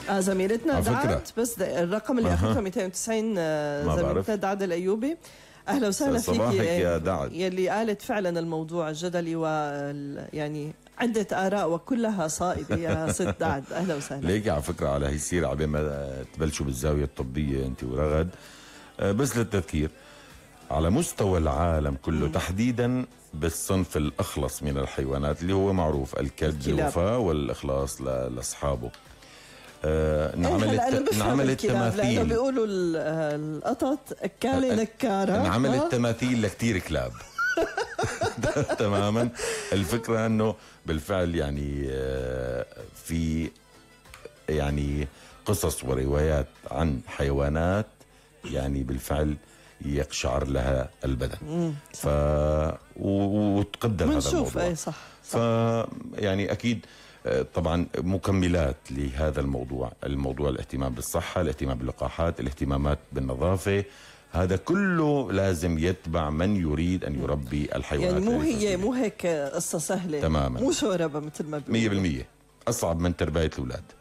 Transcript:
زميلتنا دعد، بس الرقم اللي اخره 290 زميلتنا دعد الايوبي. اهلا وسهلا فيك يا دعد، يلي قالت فعلا الموضوع جدلي يعني عدة آراء وكلها صائبة يا ست دعد. أهلا وسهلا. ليك على فكرة على هي السيرة عبين ما تبلشوا بالزاوية الطبية أنت ورغد، بس للتذكير على مستوى العالم كله تحديدا بالصنف الأخلص من الحيوانات اللي هو معروف الكلب بالوفاء والإخلاص لأصحابه. انعملت تماثيل، لأنه بيقولوا القطط أكالة نكارة، انعملت تماثيل لكتير كلاب. تماما. الفكرة أنه بالفعل يعني في يعني قصص وروايات عن حيوانات يعني بالفعل يقشعر لها البدن. وتقدم هذا الموضوع. أي صح. يعني أكيد طبعا مكملات لهذا الموضوع الاهتمام بالصحة، الاهتمام باللقاحات، الاهتمامات بالنظافة، هذا كله لازم يتبع من يريد أن يربي الحيوانات. يعني مو هيك قصة سهلة تماما، مو شوربة مثل ما بيقولوا. 100% أصعب من تربية الأولاد.